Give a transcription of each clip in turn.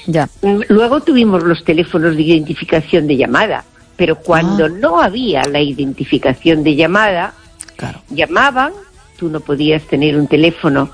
Ya. Luego tuvimos los teléfonos de identificación de llamada, pero cuando no había la identificación de llamada, claro, llamaban, tú no podías tener un teléfono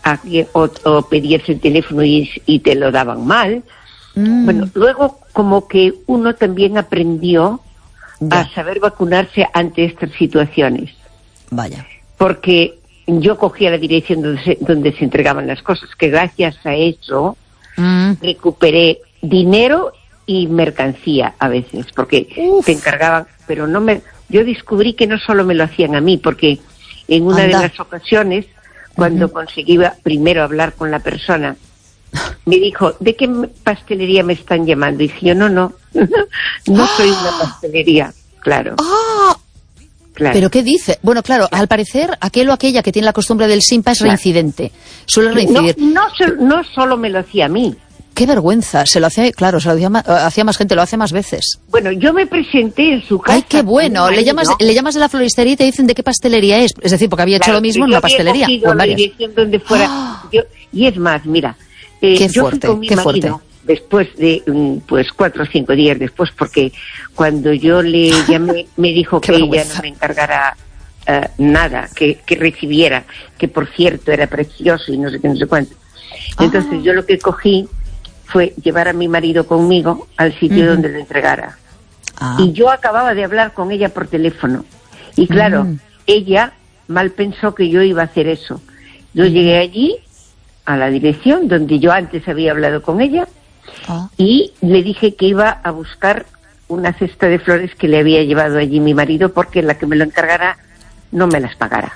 o pedías el teléfono y te lo daban mal. Bueno, luego como que uno también aprendió a saber vacunarse ante estas situaciones. Vaya. Porque yo cogía la dirección donde se entregaban las cosas, que gracias a eso recuperé dinero y mercancía a veces, porque te encargaban, pero yo descubrí que no solo me lo hacían a mí, porque en una de las ocasiones, cuando conseguí primero hablar con la persona, me dijo, ¿de qué pastelería me están llamando? Y dije yo, no soy una pastelería, claro. Claro. ¿Pero qué dice? Bueno, claro, al parecer, aquel o aquella que tiene la costumbre del simpa es reincidente. Suele reincidir. No solo me lo hacía a mí. Qué vergüenza. Se lo hacía más gente, lo hace más veces. Bueno, yo me presenté en su casa. ¡Ay, qué bueno! Le llamas de la floristería y te dicen de qué pastelería es. Es decir, porque había hecho lo mismo en una pastelería. La dirección donde fuera. Y es más, mira, qué yo fuerte, fui con mi marido, después de 4 o 5 días después, porque cuando yo le llamé me dijo que ella no me encargara nada, que recibiera, que por cierto era precioso y no sé qué, no sé cuánto. Entonces yo lo que cogí fue llevar a mi marido conmigo al sitio donde lo entregara. Y yo acababa de hablar con ella por teléfono. Y claro, ella mal pensó que yo iba a hacer eso. Yo llegué allí, a la dirección donde yo antes había hablado con ella, y le dije que iba a buscar una cesta de flores que le había llevado allí mi marido, porque la que me lo encargara no me las pagara.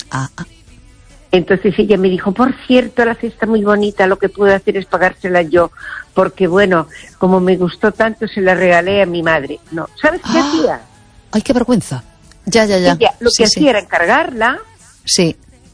Entonces ella me dijo, por cierto, la cesta muy bonita, lo que puedo hacer es pagársela yo, porque bueno, como me gustó tanto, se la regalé a mi madre. No, ¿sabes qué hacía? ¡Ay, qué vergüenza! Ya. Ella lo que hacía era encargarla. Sí.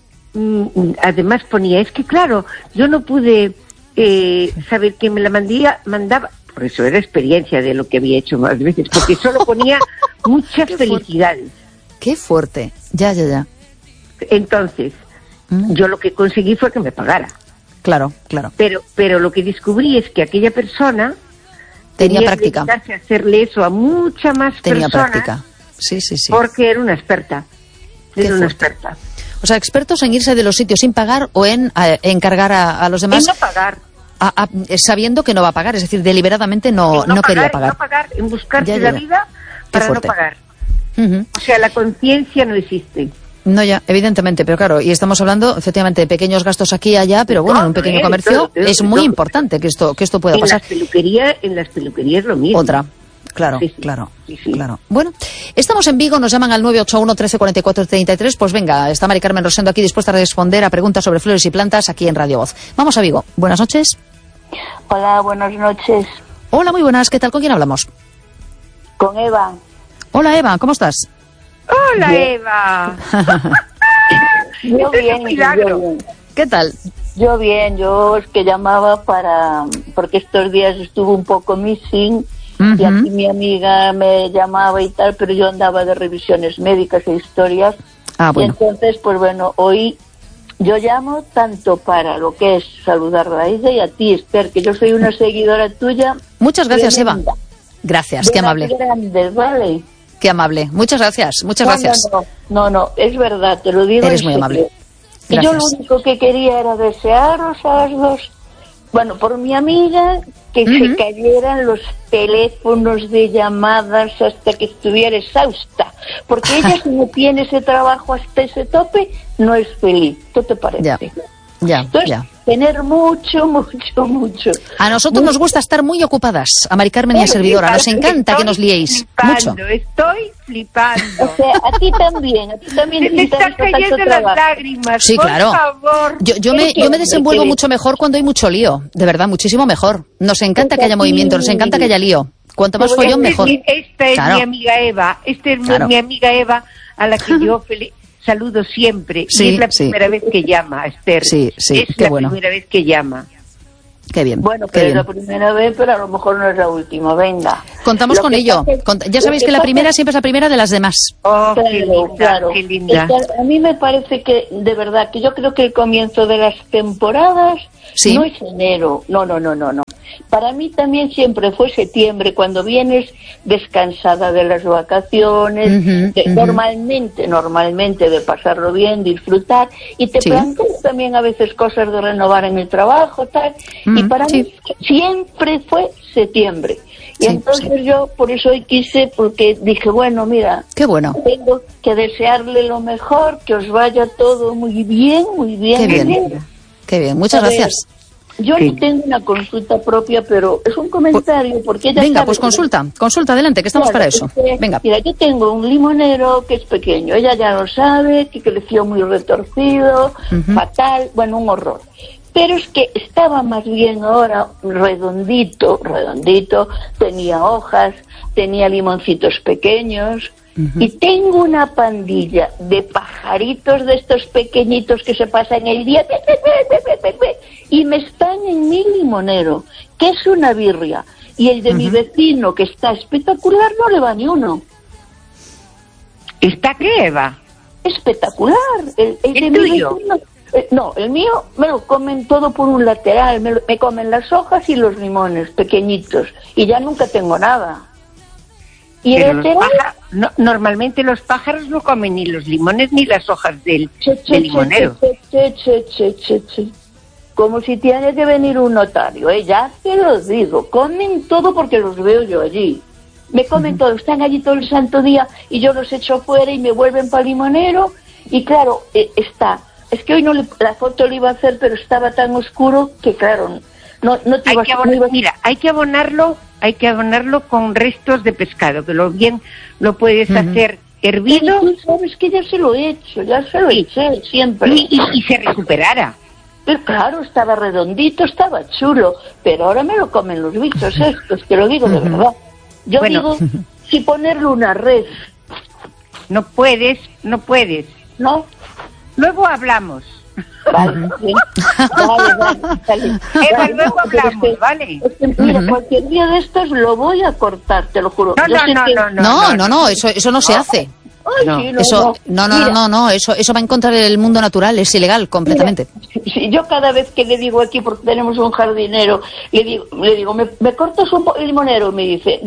Además ponía, es que claro, yo no pude saber quién me la mandaba, por eso era experiencia de lo que había hecho más veces, porque solo ponía muchas felicidades. ¡Qué fuerte! Ya. Entonces, yo lo que conseguí fue que me pagara. Claro. Pero lo que descubrí es que aquella persona tenía práctica. Que dedicarse a hacerle eso a mucha más tenía personas. Práctica. Sí. Porque era una experta. Experta. O sea, expertos en irse de los sitios sin pagar o en encargar a los demás. En no pagar. Sabiendo que no va a pagar, es decir, deliberadamente no quería pagar. No pagar, en buscarse la vida para no pagar. O sea, la conciencia no existe. No, ya, evidentemente, pero claro, y estamos hablando efectivamente de pequeños gastos aquí y allá, pero bueno, en un pequeño comercio es muy importante que esto pueda pasar. En las peluquerías lo mismo. Otra. Claro. Bueno, estamos en Vigo, nos llaman al 981 13 44 33. Pues venga, está Mari Carmen Rosendo aquí dispuesta a responder a preguntas sobre flores y plantas aquí en Radio Voz. Vamos a Vigo. Buenas noches. Hola, buenas noches. Hola, muy buenas. ¿Qué tal? ¿Con quién hablamos? Con Eva. Hola, Eva. ¿Cómo estás? Hola, bien. Eva. Yo bien. ¿Qué tal? Yo bien. Yo es que llamaba porque estos días estuve un poco missing. Y aquí mi amiga me llamaba y tal, pero yo andaba de revisiones médicas e historias. Bueno. Y entonces, pues bueno, hoy yo llamo tanto para lo que es saludarla a ella y a ti, Esther, que yo soy una seguidora tuya. Muchas gracias, Eva. Gracias, qué amable. Grandes, ¿vale? Qué amable. Muchas gracias. No, es verdad, te lo digo. Eres muy amable. Y yo lo único que quería era desearos a las dos, bueno, por mi amiga, que se cayeran los teléfonos de llamadas hasta que estuviera exhausta, porque ella si no tiene ese trabajo hasta ese tope, no es feliz. ¿Qué te parece? Entonces, tener mucho. A nosotros nos gusta estar muy ocupadas, a Mari Carmen y a servidora. Nos encanta que nos liéis mucho. Estoy flipando. O sea, a ti también Se me están cayendo las lágrimas. Sí, claro. Por favor. Yo me desenvuelvo mucho mejor cuando hay mucho lío. De verdad, muchísimo mejor. Nos encanta que haya movimiento, nos encanta que haya lío. Cuanto más follón, mejor. Esta es mi amiga Eva. Mi amiga Eva, a la que yo saludo siempre. Sí, y es la primera vez que llama, Esther. Sí, es qué la bueno. primera vez que llama. Qué bien. Bueno, pero es la primera vez, pero a lo mejor no es la última. Venga. Contamos con ello. Ya sabéis que la primera siempre es la primera de las demás. Oh, claro, qué linda. A mí me parece que, de verdad, que yo creo que el comienzo de las temporadas no es enero. No. Para mí también siempre fue septiembre, cuando vienes descansada de las vacaciones, normalmente de pasarlo bien, disfrutar, y te planteas también a veces cosas de renovar en el trabajo, tal, y para mí siempre fue septiembre. Y entonces yo por eso hoy quise, porque dije, bueno, mira, qué bueno, tengo que desearle lo mejor, que os vaya todo muy bien, muy bien. Qué bien, qué bien. Muchas gracias. Yo no tengo una consulta propia, pero es un comentario, porque ella venga, sabe pues consulta, adelante, que estamos para eso. Venga. Mira, yo tengo un limonero que es pequeño, ella ya lo sabe, que creció muy retorcido, fatal, bueno, un horror. Pero es que estaba más bien ahora redondito, tenía hojas, tenía limoncitos pequeños, y tengo una pandilla de pajaritos de estos pequeñitos que se pasan el día y me están en mi limonero, que es una birria, y el de mi vecino, que está espectacular, no le va ni uno. ¿Está qué, Eva? Espectacular. El de mi vecino, no, el mío me lo comen todo por un lateral, me comen las hojas y los limones pequeñitos, y ya nunca tengo nada. Y normalmente los pájaros no comen ni los limones ni las hojas del limonero. Como si tiene que venir un notario, ya te lo digo. Comen todo porque los veo yo allí. Me comen todo, están allí todo el santo día y yo los echo fuera y me vuelven para el limonero. Y claro, es que hoy la foto lo iba a hacer, pero estaba tan oscuro que claro, no te iba a... Mira, hay que abonarlo con restos de pescado, que lo puedes hacer hervido. Tú sabes que ya se lo he hecho, eché siempre. Y se recuperara. Pero claro, estaba redondito, estaba chulo, pero ahora me lo comen los bichos estos, te lo digo de verdad. Yo digo, si ponerle una red. No puedes. ¿No? Luego hablamos. Vale, vale. Eva, luego hablamos, ¿vale? Mira, cualquier día de estos lo voy a cortar, te lo juro. No, eso no se hace. Ay, no, sí, eso, no, eso va en contra del mundo natural, es ilegal completamente. Mira, yo cada vez que le digo aquí, porque tenemos un jardinero, le digo, ¿me cortas un limonero? Me dice,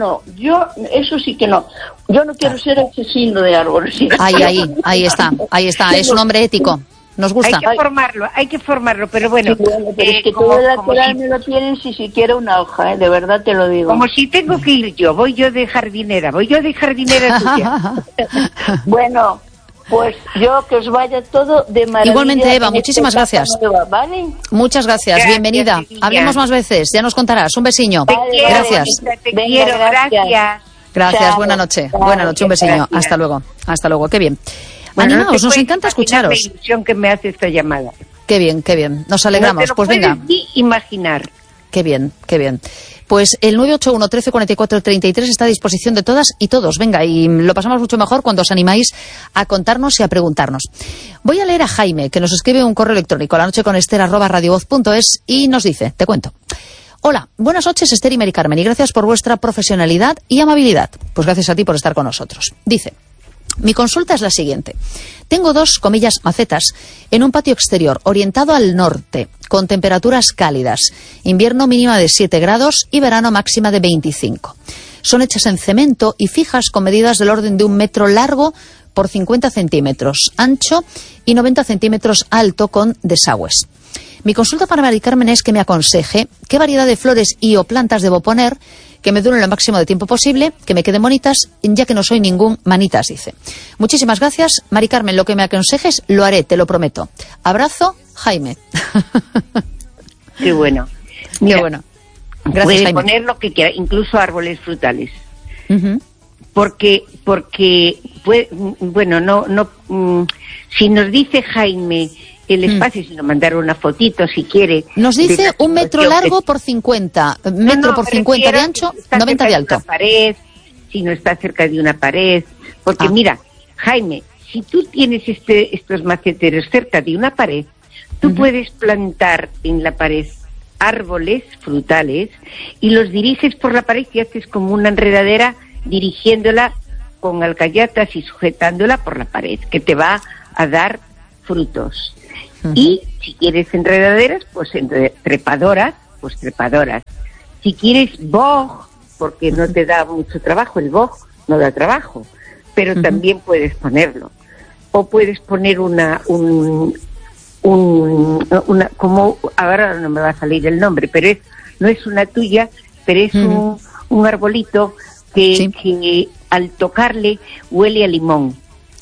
eso sí que no. Yo no quiero ser asesino de árboles. Ahí está, es un hombre ético. Nos gusta. Hay que formarlo, pero bueno. Sí, pero es que todo el lateral me lo tienen si siquiera una hoja, de verdad te lo digo. Como si tengo que ir yo, voy yo de jardinera tuya. Bueno, pues yo que os vaya todo de maravilla. Igualmente, Eva, muchísimas gracias. Nueva, ¿vale? Muchas gracias, bienvenida. Sevilla. Hablemos más veces, ya nos contarás. Un besiño. Gracias. Te quiero, gracias. Gracias, Chao. Buenas noches, un Gracias. besiño. Hasta luego, qué bien. Bueno, Animaos, nos encanta escucharos. La ilusión que me hace esta llamada. Qué bien, nos alegramos. No te lo pues venga. ni imaginar. Qué bien. Pues el 981 13 44 33 está a disposición de todas y todos. Venga, y lo pasamos mucho mejor cuando os animáis a contarnos y a preguntarnos. Voy a leer a Jaime, que nos escribe un correo electrónico, lanocheconester@radiovoz.es, y nos dice, te cuento. Hola, buenas noches Esther y Mari Carmen, y gracias por vuestra profesionalidad y amabilidad. Pues gracias a ti por estar con nosotros. Dice, mi consulta es la siguiente. Tengo 2, comillas, macetas en un patio exterior orientado al norte, con temperaturas cálidas, invierno mínima de 7 grados y verano máxima de 25. Son hechas en cemento y fijas con medidas del orden de 1 metro largo por 50 centímetros ancho y 90 centímetros alto con desagües. Mi consulta para Mari Carmen es que me aconseje qué variedad de flores y o plantas debo poner que me duren lo máximo de tiempo posible, que me queden bonitas, ya que no soy ningún manitas, dice. Muchísimas gracias, Mari Carmen. Lo que me aconsejes lo haré, te lo prometo. Abrazo, Jaime. Qué bueno. Mira, qué bueno. Gracias, puede Jaime. poner lo que quiera, incluso árboles frutales. Porque si nos dice Jaime el espacio, si nos mandar una fotito si quiere. Nos dice 1 metro largo por 50, metro por 50 de ancho, 90 de alto. Si no está cerca de una pared, porque mira, Jaime, si tú tienes estos maceteros cerca de una pared, tú puedes plantar en la pared árboles frutales y los diriges por la pared y haces como una enredadera dirigiéndola con alcayatas y sujetándola por la pared, que te va a dar frutos. Y si quieres enredaderas, pues trepadoras. Si quieres boj, porque no te da mucho trabajo, el boj no da trabajo, pero también puedes ponerlo. O puedes poner una, como ahora no me va a salir el nombre, pero no es una tuya, pero es un arbolito que al tocarle huele a limón.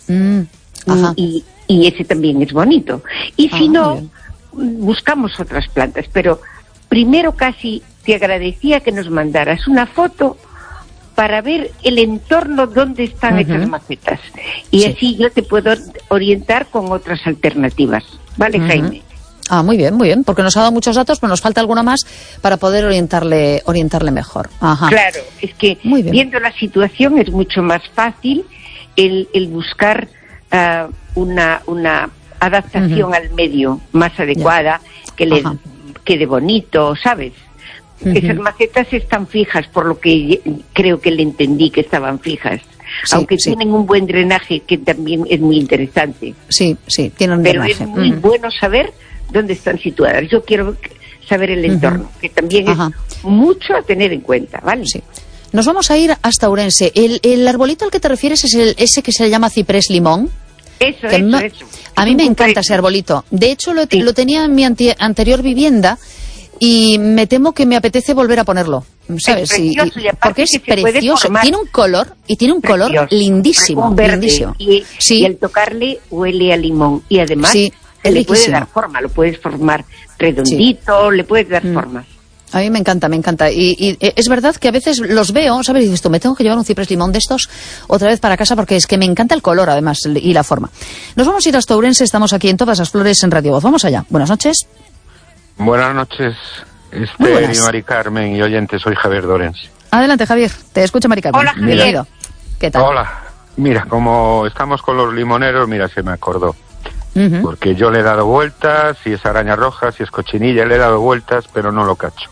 Y ese también es bonito. Y si no, buscamos otras plantas, pero primero casi te agradecía que nos mandaras una foto para ver el entorno donde están esas macetas. Y así yo te puedo orientar con otras alternativas. ¿Vale, Jaime? Muy bien, porque nos ha dado muchos datos, pero nos falta alguna más para poder orientarle mejor. Claro, es que viendo la situación es mucho más fácil el buscar una adaptación al medio más adecuada, que le quede bonito, ¿sabes? Esas macetas están fijas, por lo que creo que le entendí que estaban fijas. Aunque tienen un buen drenaje, que también es muy interesante. Sí, tienen un drenaje. Pero es muy bueno saber dónde están situadas. Yo quiero saber el entorno, que también es mucho a tener en cuenta, ¿vale? Sí. Nos vamos a ir hasta Ourense. ¿El arbolito al que te refieres es ese que se llama ciprés limón? Eso. A mí me encanta ese arbolito. De hecho, lo tenía en mi anterior vivienda y me temo que me apetece volver a ponerlo, ¿sabes? Es precioso, porque es precioso. Tiene un color lindísimo. Lindísimo. Y al tocarle huele a limón. Y además le puede dar forma, lo puedes formar redondito, le puedes dar formas. A mí me encanta. Y es verdad que a veces los veo, ¿sabes? Y dices tú, me tengo que llevar un ciprés limón de estos otra vez para casa porque es que me encanta el color, además, y la forma. Nos vamos a ir hasta Ourense, estamos aquí en Todas las Flores en Radio Voz. Vamos allá. Buenas noches. Buenas noches, Esther y Mari Carmen y oyentes, soy Javier de Ourense. Adelante, Javier, te escucha Mari Carmen. Hola, Javier. Bienvenido. ¿Qué tal? Hola, mira, como estamos con los limoneros, mira, se me acordó. Porque yo le he dado vueltas, si es araña roja, si es cochinilla, le he dado vueltas, pero no lo cacho.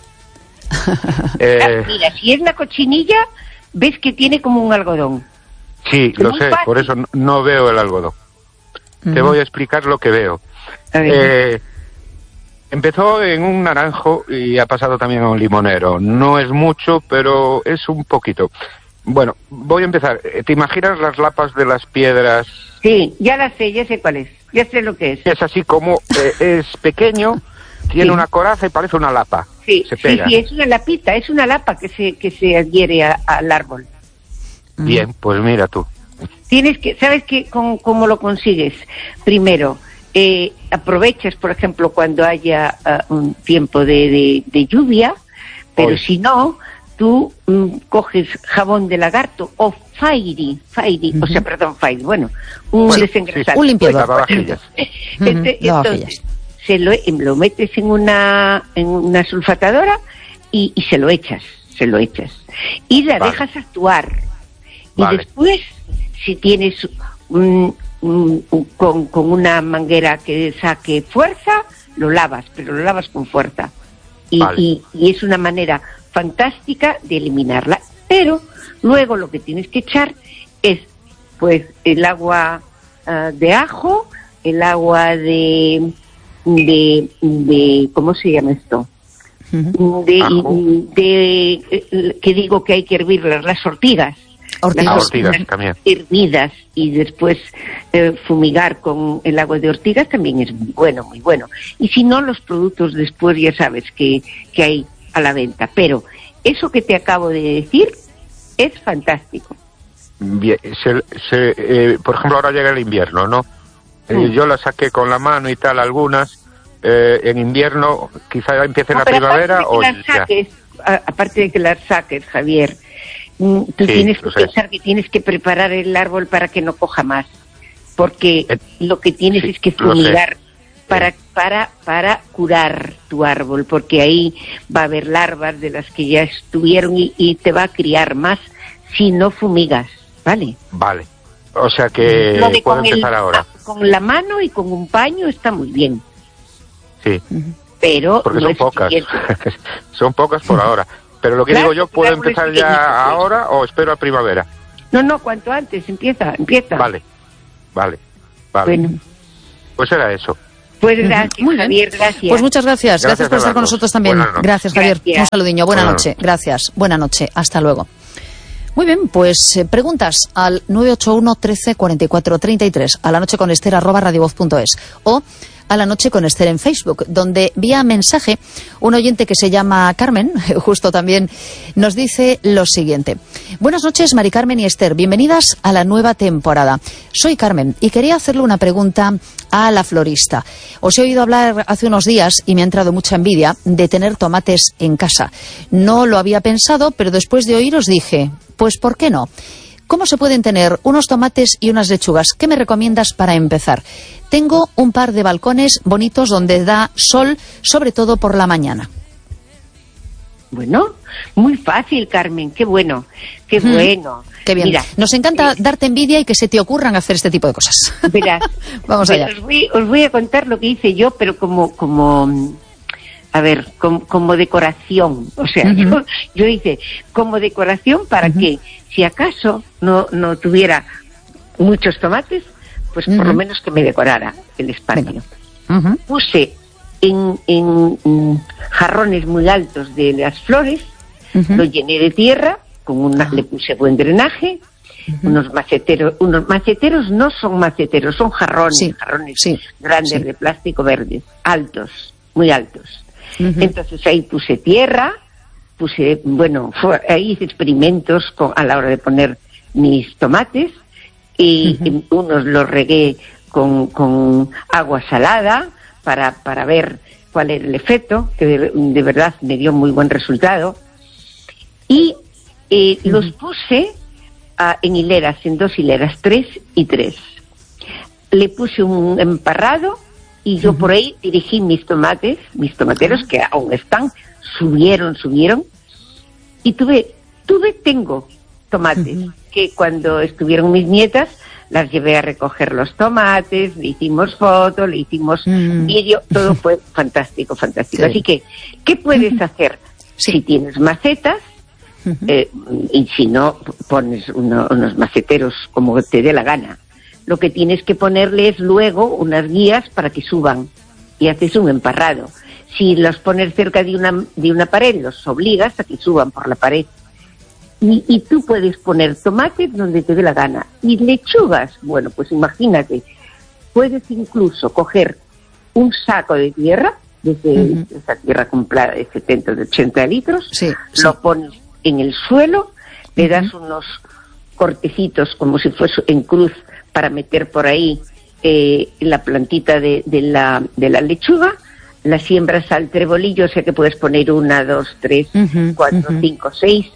Mira, si es la cochinilla, ves que tiene como un algodón. Sí, lo sé, por eso no veo el algodón. Te voy a explicar lo que veo. Empezó en un naranjo y ha pasado también a un limonero. No es mucho, pero es un poquito. Bueno, voy a empezar. ¿Te imaginas las lapas de las piedras? Sí, ya sé cuál es. Ya sé lo que es. Es así como es pequeño, tiene una coraza y parece una lapa. Sí, se pega. Sí, es una lapita, es una lapa que se adhiere al árbol. Bien, pues mira tú. Tienes que, ¿sabes qué? ¿Cómo lo consigues? Primero, aprovechas, por ejemplo, cuando haya un tiempo de lluvia, pero si no, tú coges jabón de lagarto o Fairy, bueno, desengrasante. Un limpiador. Entonces, lo metes en una sulfatadora y se lo echas. Y la dejas actuar. Y después, si tienes con una manguera que saque fuerza, lo lavas, pero lo lavas con fuerza. Y es una manera fantástica de eliminarla. Pero luego lo que tienes que echar es pues el agua de ajo, el agua de ¿cómo se llama esto? Que digo que hay que hervir las ortigas. Ortigas también. Hervidas y después fumigar con el agua de ortigas también es muy bueno. Y si no, los productos después ya sabes que hay a la venta. Pero eso que te acabo de decir es fantástico. Bien, por ejemplo, ahora llega el invierno, ¿no? Yo la saqué con la mano y tal, algunas. En invierno, quizá empiece la primavera o ya. Aparte de que las saques, Javier, tú tienes que pensar que tienes que preparar el árbol para que no coja más. Porque lo que tienes es que fumigar para curar tu árbol, porque ahí va a haber larvas de las que ya estuvieron y te va a criar más si no fumigas, ¿vale? Vale. O sea que puedo empezar ahora. Con la mano y con un paño está muy bien. Sí. Pero porque son pocas. Son pocas por ahora. Pero lo que digo yo, ¿puedo empezar ya ahora o espero a primavera? No, cuanto antes, empieza. Vale. Bueno. Pues era eso. Pues gracias, Javier, gracias. Pues muchas gracias. Gracias por estar con nosotros también. Gracias, Javier. Un saludiño. Buena noche. Gracias. Buena noche. Hasta luego. Muy bien, pues preguntas al 981 13 44 33, a la noche con Esther @radiovoz.es, o a la noche con Esther en Facebook, donde vía mensaje un oyente que se llama Carmen, justo también, nos dice lo siguiente. Buenas noches, Mari Carmen y Esther, bienvenidas a la nueva temporada. Soy Carmen y quería hacerle una pregunta a la florista. Os he oído hablar hace unos días y me ha entrado mucha envidia de tener tomates en casa. No lo había pensado, pero después de oíros dije, pues ¿por qué no? ¿Cómo se pueden tener unos tomates y unas lechugas? ¿Qué me recomiendas para empezar? Tengo un par de balcones bonitos donde da sol, sobre todo por la mañana. Bueno, muy fácil, Carmen, qué bueno, qué bueno. Qué bien. Mira, nos encanta darte envidia y que se te ocurran hacer este tipo de cosas. Verás, vamos allá. Os voy a contar lo que hice yo, pero como decoración. O sea, yo hice como decoración para que, si acaso no tuviera muchos tomates, pues por lo menos que me decorara el espacio. Puse en jarrones muy altos de las flores, lo llené de tierra, le puse buen drenaje, unos maceteros no son maceteros, son jarrones, grandes de plástico verdes, altos, muy altos. Entonces ahí puse tierra, ahí hice experimentos a la hora de poner mis tomates, y unos los regué con agua salada para ver cuál era el efecto, que de verdad me dio muy buen resultado, y los puse en hileras, en 2 hileras, 3 y 3. Le puse un emparrado y yo por ahí dirigí mis tomateros que aún están, subieron, y tengo tomates que cuando estuvieron mis nietas las llevé a recoger los tomates, le hicimos fotos, le hicimos vídeo, todo fue fantástico. Sí. Así que, ¿qué puedes hacer? Si tienes macetas, y si no, pones unos maceteros como te dé la gana. Lo que tienes que ponerles luego unas guías para que suban y haces un emparrado. Si los pones cerca de una pared, los obligas a que suban por la pared. Y tú puedes poner tomates donde te dé la gana. Y lechugas, bueno, pues imagínate, puedes incluso coger un saco de tierra, desde esa tierra comprada de 70 de 80 litros, lo pones en el suelo, le das unos cortecitos como si fuese en cruz para meter por ahí la plantita de la lechuga, la siembras al trebolillo, o sea que puedes poner 1, 2, 3, 4, 5,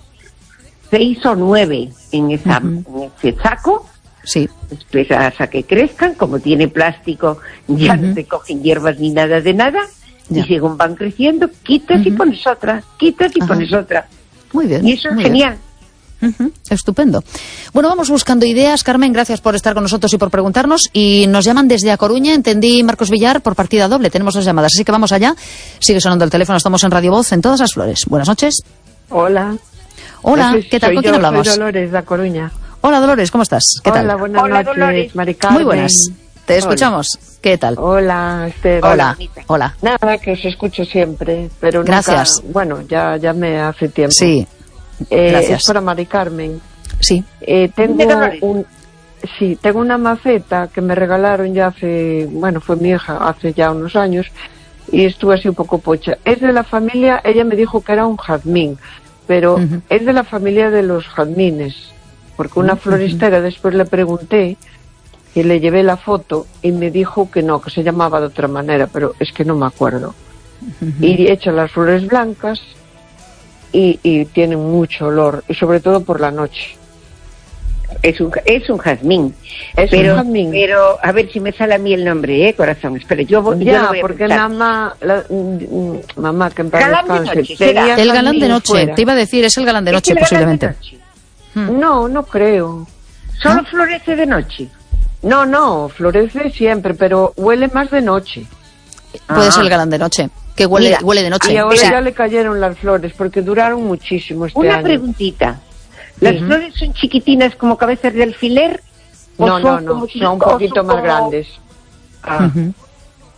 6 o 9 en ese saco. Sí. Después hasta que crezcan, como tiene plástico, ya no te cogen hierbas ni nada de nada, y según van creciendo, quitas y pones otra, pones otra. Muy bien. Y eso es genial. Estupendo. Bueno, vamos buscando ideas. Carmen, gracias por estar con nosotros y por preguntarnos. Y nos llaman desde A Coruña, entendí, Marcos Villar, por partida doble. Tenemos 2 llamadas, así que vamos allá. Sigue sonando el teléfono, estamos en Radio Voz, en Todas las Flores. Buenas noches. Hola. Hola, ¿qué tal? ¿Con quién hablamos? Soy Dolores, de A Coruña. Hola, Dolores, ¿cómo estás? ¿Qué tal? Hola, buenas noches, Dolores. Mari Carmen. Muy buenas. Te escuchamos. ¿Qué tal? Hola, Esther. Hola. Nada, que os escucho siempre, pero gracias. Nunca, bueno, ya me hace tiempo. Sí. Gracias. Es para Mari Carmen. Sí. Tengo una maceta que me regalaron ya fue mi hija hace ya unos años, y estuve así un poco pocha. Es de la familia, ella me dijo que era un jazmín, pero es de la familia de los jazmines, porque una floristera después le pregunté y le llevé la foto y me dijo que no, que se llamaba de otra manera, pero es que no me acuerdo. Y he hecho las flores blancas y tienen mucho olor, y sobre todo por la noche. Es un jazmín. Un jazmín. Pero a ver si me sale a mí el nombre, corazón. Espera, yo lo voy a porque mamá, que en paz descanse, el galán de noche, fuera. Te iba a decir, es el galán de noche posiblemente. No creo. ¿Solo florece de noche? No, florece siempre, pero huele más de noche. Puede ser el galán de noche, que huele de noche. Y ahora ya le cayeron las flores, porque duraron muchísimo este año. Una preguntita. ¿Las flores son chiquitinas como cabezas de alfiler? No, son un poquito más grandes.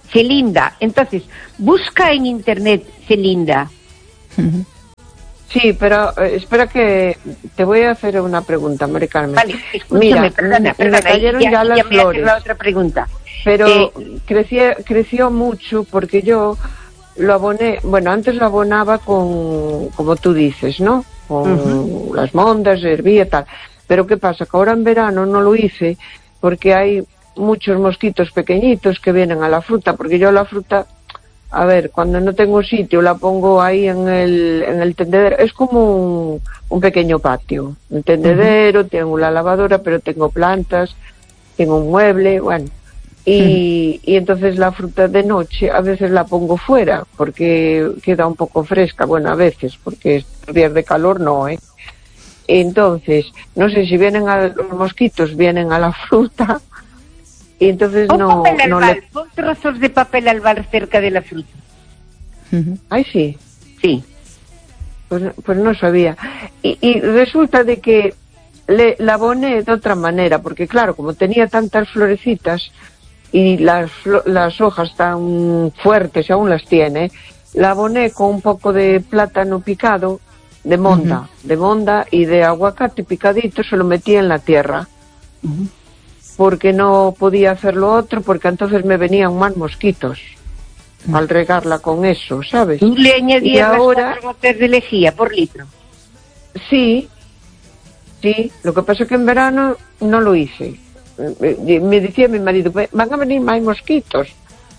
Celinda. Entonces, busca en internet Celinda. Sí, pero espera que te voy a hacer una pregunta, Mari Carmen. Vale, escúchame, perdona, me cayeron ya las flores. La otra pregunta. Pero creció mucho porque yo lo aboné, bueno, antes lo abonaba con, como tú dices, ¿no? Con las mondas, hervía y tal. Pero ¿qué pasa? Que ahora en verano no lo hice porque hay muchos mosquitos pequeñitos que vienen a la fruta, porque yo la fruta, a ver, cuando no tengo sitio la pongo ahí en el tendedero. Es como un pequeño patio, un tendedero, tengo la lavadora, pero tengo plantas, tengo un mueble, bueno. Y entonces la fruta de noche a veces la pongo fuera porque queda un poco fresca, bueno, a veces, porque estos días de calor no, ¿eh? Entonces, no sé si vienen los mosquitos, vienen a la fruta, y entonces no le... Pon trozos de papel albal cerca de la fruta. Ay, sí. Sí. Pues no sabía. Y resulta de que la aboné de otra manera, porque claro, como tenía tantas florecitas y las hojas tan fuertes, aún las tiene, la aboné con un poco de plátano picado, de monda y de aguacate picadito, se lo metí en la tierra. Porque no podía hacer lo otro, porque entonces me venían más mosquitos al regarla con eso, ¿sabes? ¿Tú le añadías ahora 4 gotas de lejía por litro? Sí, lo que pasa es que en verano no lo hice. Me decía mi marido, van a venir más mosquitos.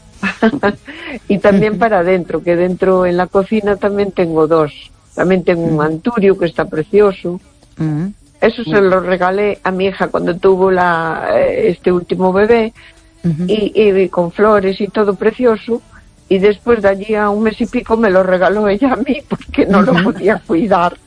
Y también para adentro, que dentro en la cocina también tengo 2. También tengo un anturio que está precioso. Eso se lo regalé a mi hija cuando tuvo este último bebé, y con flores y todo precioso, y después de allí a un mes y pico me lo regaló ella a mí porque no lo podía cuidar.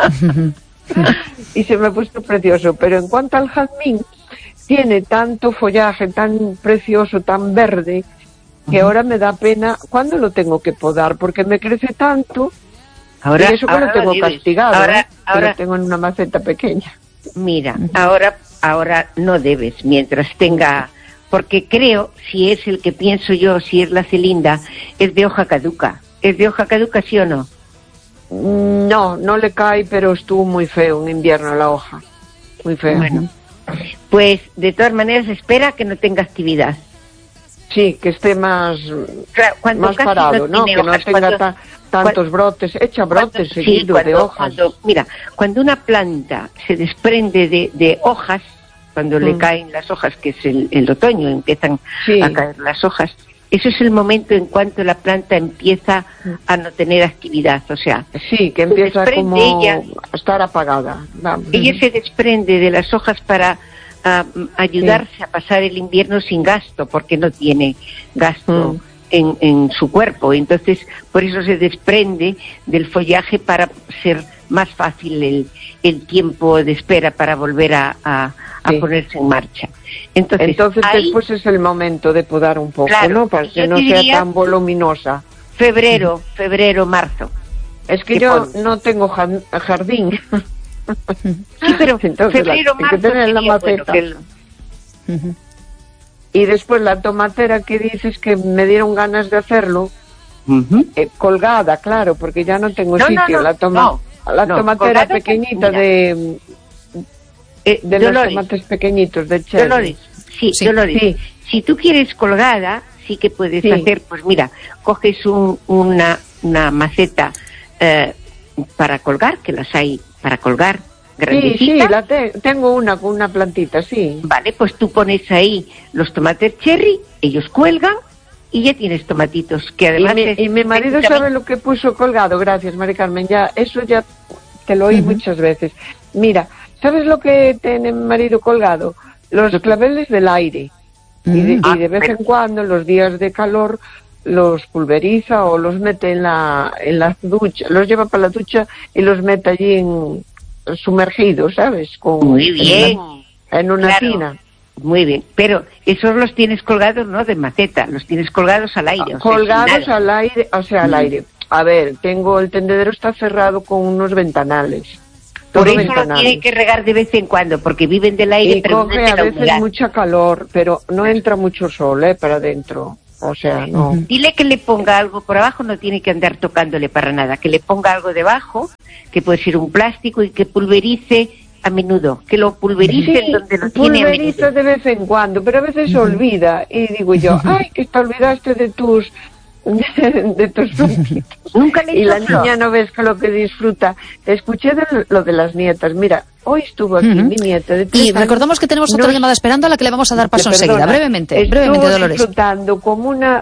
Y se me ha puesto precioso. Pero en cuanto al jazmín, tiene tanto follaje tan precioso, tan verde, que ahora me da pena cuando lo tengo que podar, porque me crece tanto. Ahora, y eso que lo tengo castigado, ahora lo tengo en una maceta pequeña. Mira, ahora no debes, mientras tenga, porque creo, si es el que pienso yo, si es la Celinda, es de hoja caduca. ¿Es de hoja caduca, sí o no? No le cae, pero estuvo muy feo en invierno la hoja. Muy feo. Bueno, pues de todas maneras espera que no tenga actividad. Sí, que esté más parado, ¿no? Que no tenga tantos brotes, echa brotes seguidos de hojas. Cuando una planta se desprende de hojas, cuando le caen las hojas, que es el otoño, empiezan a caer las hojas, eso es el momento en cuanto la planta empieza a no tener actividad, o sea... Sí, que empieza como a estar apagada. Ella se desprende de las hojas para ayudarse a pasar el invierno sin gasto, porque no tiene gasto en su cuerpo. Entonces, por eso se desprende del follaje para ser más fácil el tiempo de espera para volver a ponerse en marcha. Entonces ahí, después es el momento de podar un poco, claro, ¿no? Para que no sea tan voluminosa. Febrero, marzo. Es que yo no tengo jardín. Sí, pero entonces febrero, marzo, hay que tener la maceta. Y después la tomatera que dices que me dieron ganas de hacerlo, colgada, claro, porque ya no tengo sitio. La tomatera pequeñita de los tomates pequeñitos de cherry. Dolores, Dolores. Si tú quieres colgada, sí que puedes hacer, pues mira, coges una maceta para colgar, que las hay para colgar, grandecita. Sí, tengo una con una plantita, sí. Vale, pues tú pones ahí los tomates cherry, ellos cuelgan y ya tienes tomatitos, que además... Y mi marido sabe lo que puso colgado, gracias, Mari Carmen, eso ya te lo oí muchas veces. Mira, ¿sabes lo que tiene mi marido colgado? Los claveles del aire. Y de vez en cuando, en los días de calor, los pulveriza o los mete en la ducha, los lleva para la ducha y los mete allí sumergidos, ¿sabes? Muy bien. En una tina. Muy bien, pero esos los tienes colgados, no de maceta, los tienes colgados al aire. Colgados al aire, al aire. A ver, el tendedero está cerrado con unos ventanales. Por eso lo tiene que regar de vez en cuando, porque viven del aire, y pero coge a veces mucha calor, pero no entra mucho sol, para adentro. o sea, no. Dile que le ponga algo por abajo, no tiene que andar tocándole para nada, que le ponga algo debajo, que puede ser un plástico, y que pulverice a menudo, que lo pulverice donde lo tiene a menudo. Pulverizo de vez en cuando, pero a veces se olvida, y digo yo, ay, que te olvidaste de tus frutitos. Nunca le he y hecho la niña no ves que lo que disfruta. Escuché lo de las nietas. Mira, hoy estuvo aquí mi nieta de 3 Y años. recordamos que tenemos otra llamada esperando a la que le vamos a dar paso enseguida. Brevemente, Dolores. Disfrutando como una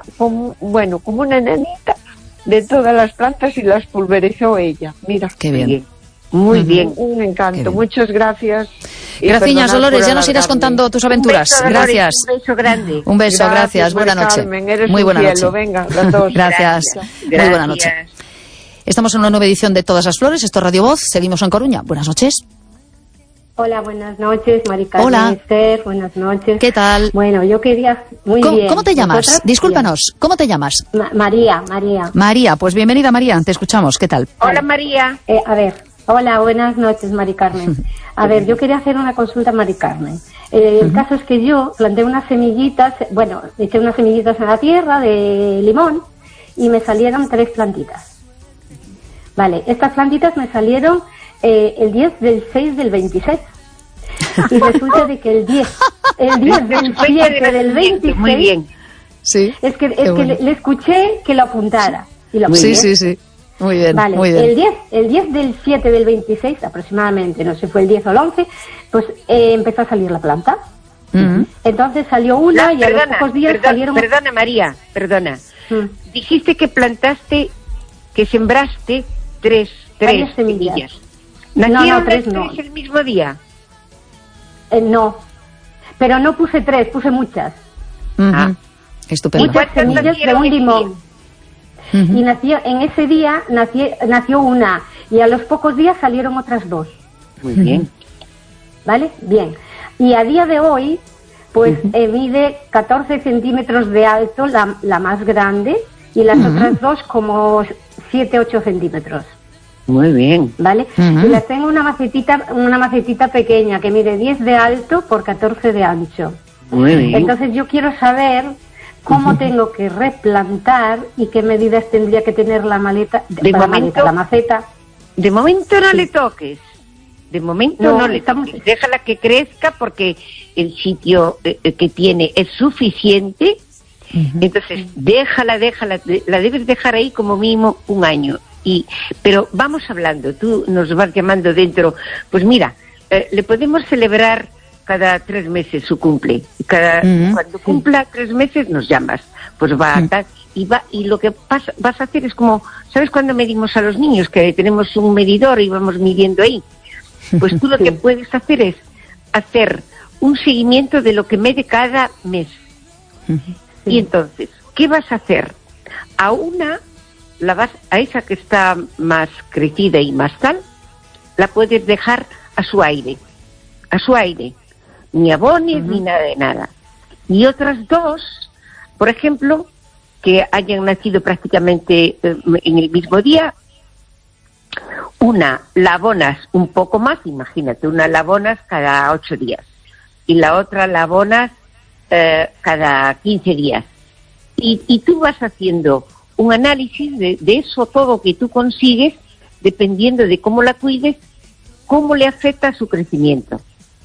nenita de todas las plantas y las pulverizó ella. Mira. Qué bien. Muy bien. Un encanto. Muchas gracias. Gracias, Dolores. Ya nos irás contando tus aventuras. Un beso, gracias. Un beso grande. Un beso, gracias. Buena noche. Carmen, eres muy buena cielo. noche. Venga, las dos. Gracias. Muy buena noche. Estamos en una nueva edición de Todas las Flores. Esto es Radio Voz. Seguimos en Coruña. Buenas noches. Hola, buenas noches, Mari Carmen. Hola. Esther, buenas noches. ¿Qué tal? Bueno, yo quería... Muy bien. ¿Cómo te llamas? ¿Vosotras? Discúlpanos. Bien. ¿Cómo te llamas? María. María. Pues bienvenida, María. Te escuchamos. ¿Qué tal? Hola, María. A ver, hola, buenas noches, Mari Carmen. A ver, yo quería hacer una consulta a Mari Carmen. El caso es que yo planté unas semillitas, eché unas semillitas en la tierra de limón y me salieron 3 plantitas. Vale, estas plantitas me salieron el 10 del 6 del 26. Y resulta de que el 10 del 7 del 26... Muy bien. Sí. Es que le escuché que lo apuntara. Y lo apunté. Sí. Muy bien, vale, muy bien. El 10 del 7 del 26, aproximadamente, no sé si fue el 10 o el 11, pues empezó a salir la planta. Entonces salió una y a los pocos días salieron... Perdona, María, perdona. Dijiste que plantaste, que sembraste tres semillas. ¿Nacieron las 3 el mismo día? No, pero no puse 3, puse muchas. Estupendo. Muchas semillas de un limón. Y nació en ese día, nació una, y a los pocos días salieron otras 2. Muy bien. ¿Vale? Bien. Y a día de hoy, pues mide 14 centímetros de alto la más grande, y las otras 2 como 7-8 centímetros. Muy bien. ¿Vale? Y las tengo una macetita pequeña que mide 10 de alto por 14 de ancho. Muy bien. Entonces yo quiero saber cómo tengo que replantar y qué medidas tendría que tener la maceta. De momento no le toques. De momento no le toques. Déjala que crezca porque el sitio que tiene es suficiente. Entonces déjala, la debes dejar ahí como mínimo 1 año. Pero vamos hablando, tú nos vas llamando dentro. Pues mira, le podemos celebrar cada 3 meses su cumple. Cuando cumpla 3 meses nos llamas. Pues va a tal, y lo que vas a hacer es como, ¿sabes cuando medimos a los niños? Que tenemos un medidor y vamos midiendo ahí. Pues tú lo que puedes hacer es hacer un seguimiento de lo que mide cada mes. Y entonces, ¿qué vas a hacer? A esa que está más crecida y más tal, la puedes dejar a su aire. Ni abones ni nada de nada. Y otras 2, por ejemplo, que hayan nacido prácticamente en el mismo día, una la abonas un poco más, imagínate, una la abonas cada 8 días y la otra la abonas cada 15 días. Y tú vas haciendo un análisis de eso todo que tú consigues, dependiendo de cómo la cuides, cómo le afecta a su crecimiento.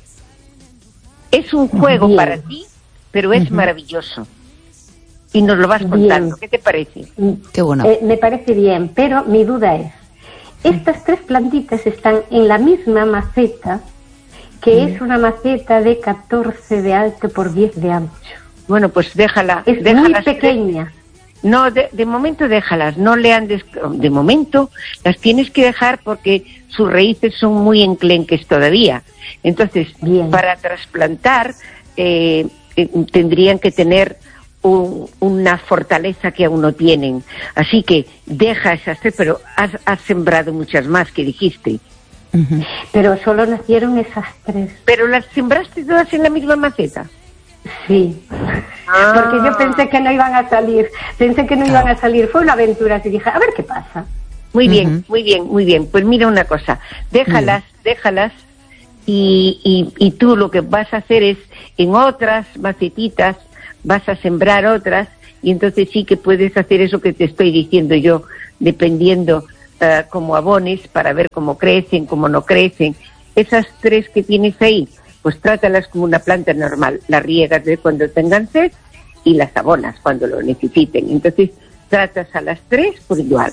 Es un juego para ti, pero es maravilloso. Y nos lo vas contando. ¿Qué te parece? Qué bueno. Me parece bien, pero mi duda es, estas 3 plantitas están en la misma maceta, que es una maceta de 14 de alto por 10 de ancho. Bueno, pues déjala. Es muy pequeña. No, de momento déjalas, no le andes... De momento las tienes que dejar porque sus raíces son muy enclenques todavía. Entonces, para trasplantar tendrían que tener una fortaleza que aún no tienen. Así que deja esas 3, pero has sembrado muchas más que dijiste. Pero solo nacieron esas 3. ¿Pero las sembraste todas en la misma maceta? Sí, porque yo pensé que no iban a salir, fue una aventura, así dije, a ver qué pasa. Muy bien, muy bien, pues mira una cosa, déjalas, y tú lo que vas a hacer es, en otras macetitas, vas a sembrar otras, y entonces sí que puedes hacer eso que te estoy diciendo yo, dependiendo cómo abones, para ver cómo crecen, cómo no crecen. Esas 3 que tienes ahí, pues trátalas como una planta normal, las riegas de cuando tengan sed y las abonas cuando lo necesiten. Entonces tratas a las 3 por igual.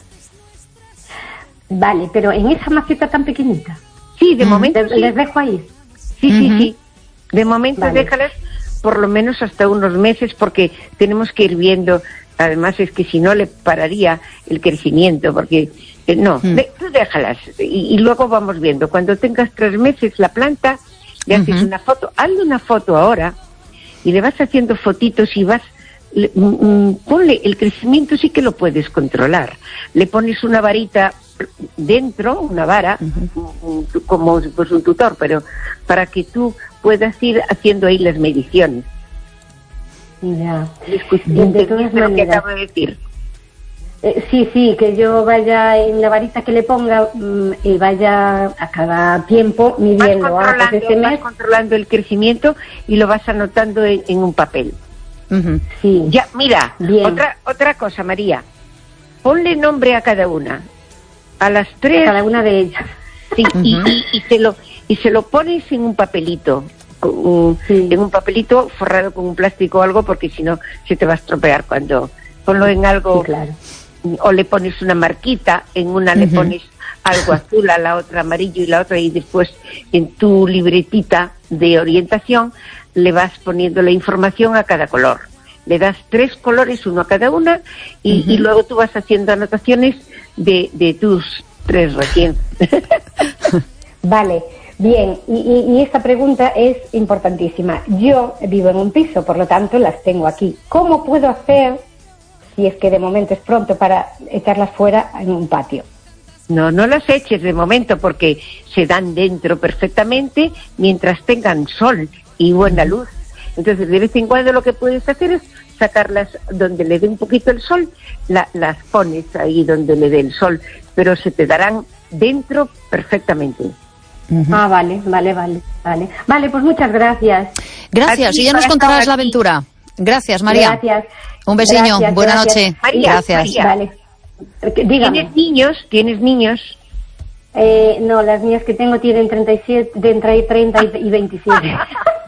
Vale, pero en esa maceta tan pequeñita. Sí, de momento sí. ¿Les dejo ahí? Sí. De momento déjalas por lo menos hasta unos meses, porque tenemos que ir viendo. Además es que si no le pararía el crecimiento, porque tú déjalas y luego vamos viendo. Cuando tengas 3 meses la planta, le haces una foto. Hazle una foto ahora y le vas haciendo fotitos y vas... ponle el crecimiento, sí que lo puedes controlar. Le pones una varita dentro, una vara, como pues un tutor, pero para que tú puedas ir haciendo ahí las mediciones. Ya. De todas maneras, lo que acabo de decir. Sí, que yo vaya en la varita que le ponga y vaya a cada tiempo midiendo. Vas controlando el crecimiento y lo vas anotando en un papel. Sí. Ya, mira, otra cosa, María. Ponle nombre a cada una. A las 3. A cada una de ellas. Sí, y se lo pones en un papelito. En un papelito forrado con un plástico o algo, porque si no se te va a estropear cuando... Ponlo en algo... Sí, claro. O le pones una marquita, en una le pones algo azul, a la otra amarillo y la otra, y después en tu libretita de orientación le vas poniendo la información a cada color. Le das 3 colores, uno a cada una, y luego tú vas haciendo anotaciones de tus 3 recién. Vale, bien, y esta pregunta es importantísima. Yo vivo en un piso, por lo tanto las tengo aquí. ¿Cómo puedo hacer, si es que de momento es pronto, para echarlas fuera en un patio? No las eches de momento, porque se dan dentro perfectamente mientras tengan sol y buena luz. Entonces, de vez en cuando lo que puedes hacer es sacarlas donde le dé un poquito el sol, las pones ahí donde le dé el sol, pero se te darán dentro perfectamente. Ah, vale. Vale, pues muchas gracias. Gracias, y ya nos contarás la aventura. Gracias, María. Gracias. Un besiño, buena noche. María, gracias. María. Vale. Dígame. ¿Tienes niños? No, las mías que tengo tienen 37, entre 30 y 27.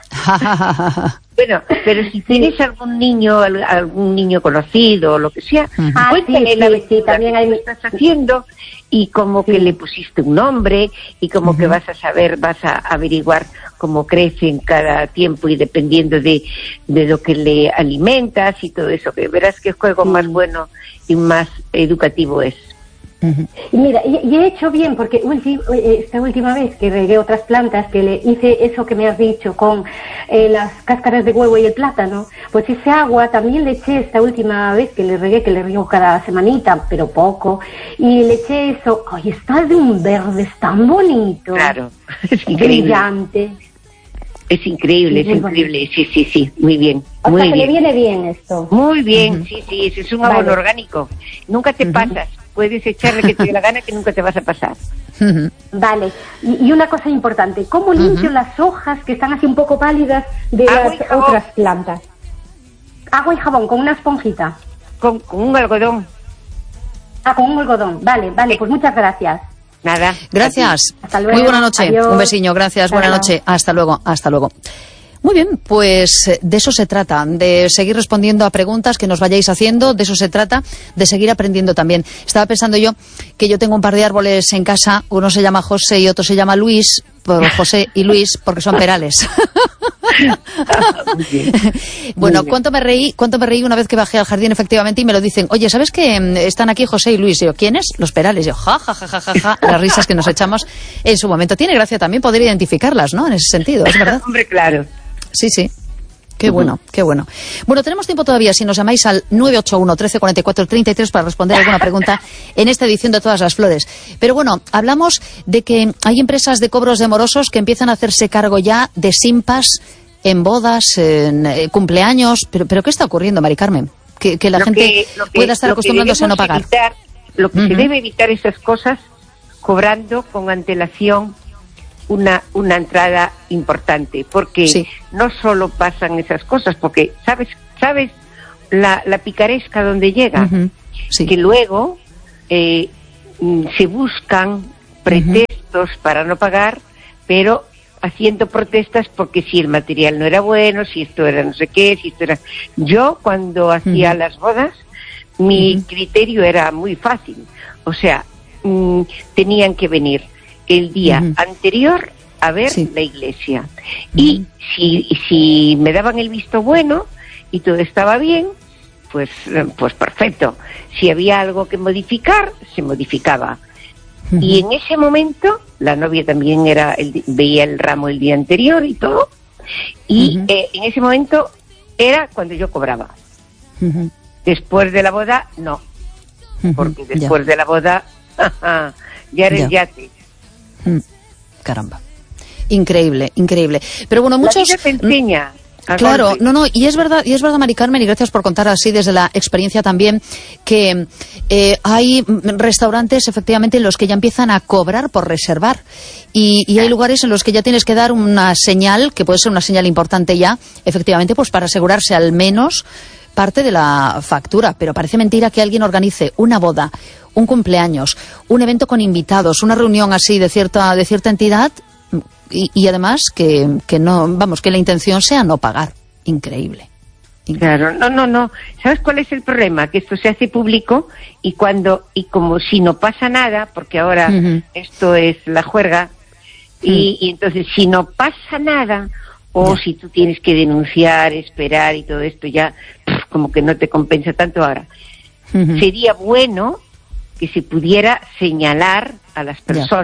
Bueno, pero si tienes algún niño conocido o lo que sea, cuéntale la aventura también que estás haciendo, y como que le pusiste un nombre, y como que vas a saber, vas a averiguar cómo crece en cada tiempo, y dependiendo de lo que le alimentas y todo eso, que verás que el juego más bueno y más educativo es. Y mira, y he hecho bien, porque esta última vez que regué otras plantas, que le hice eso que me has dicho con las cáscaras de huevo y el plátano, pues ese agua también le eché esta última vez que le riego cada semanita, pero poco, y le eché eso. ¡Ay, está de un verde tan bonito! Claro, es increíble. Brillante. Es increíble, sí, muy bien. O muy sea, que bien. le viene bien esto. Muy bien, sí, es un abono orgánico. Nunca te pasas. Puedes echarle que te dé la gana, que nunca te vas a pasar. Vale, y una cosa importante, ¿cómo limpio las hojas que están así un poco pálidas de las otras plantas? Agua y jabón, con una esponjita. Con un algodón. Con un algodón, vale, pues muchas gracias. Nada. Gracias. Hasta luego. Muy buena noche. Adiós. Un besiño, gracias, buena noche. Hasta luego. Muy bien, pues de eso se trata, de seguir respondiendo a preguntas que nos vayáis haciendo, de eso se trata, de seguir aprendiendo también. Estaba pensando yo que yo tengo un par de árboles en casa, uno se llama José y otro se llama Luis, por José y Luis, porque son perales. Bueno, ¿cuánto me reí una vez que bajé al jardín, efectivamente, y me lo dicen? Oye, ¿sabes que están aquí José y Luis? Y yo, ¿quiénes? Los perales. Y yo, ja, las risas que nos echamos en su momento. Tiene gracia también poder identificarlas, ¿no? En ese sentido, es verdad. Hombre, claro. Sí. Qué bueno. Bueno, tenemos tiempo todavía, si nos llamáis al 981 13 44 33 para responder alguna pregunta en esta edición de Todas las Flores. Pero bueno, hablamos de que hay empresas de cobros de morosos que empiezan a hacerse cargo ya de simpas en bodas, en cumpleaños. Pero ¿qué está ocurriendo, Mari Carmen? Que la gente pueda estar acostumbrándose a no pagar. Lo que se debe evitar esas cosas cobrando con antelación una entrada importante, porque no solo pasan esas cosas, porque sabes la picaresca donde llega, sí. que luego se buscan pretextos para no pagar, pero haciendo protestas porque si el material no era bueno, si esto era no sé qué, si esto era... Yo cuando hacía las bodas, mi criterio era muy fácil, o sea, tenían que venir el día anterior a ver la iglesia, y si me daban el visto bueno y todo estaba bien, pues perfecto. Si había algo que modificar, se modificaba. Y en ese momento, la novia también veía el ramo el día anterior y todo, y en ese momento era cuando yo cobraba. Después de la boda, no, porque después de la boda, ya era el yate. Caramba. Increíble, increíble. Pero bueno, muchos... La vida te enseña. Claro, y es verdad, Mari Carmen, y gracias por contar así desde la experiencia también, que hay restaurantes efectivamente en los que ya empiezan a cobrar por reservar, y hay lugares en los que ya tienes que dar una señal, que puede ser una señal importante ya, efectivamente, pues para asegurarse al menos parte de la factura. Pero parece mentira que alguien organice una boda, un cumpleaños, un evento con invitados, una reunión así de cierta entidad, y además que no, vamos, que la intención sea no pagar. Increíble. Claro, no. ¿Sabes cuál es el problema? Que esto se hace público y como si no pasa nada, porque ahora esto es la juerga, y entonces si no pasa nada, si tú tienes que denunciar, esperar y todo esto, ya como que no te compensa tanto ahora. Sería bueno que se pudiera señalar a las personas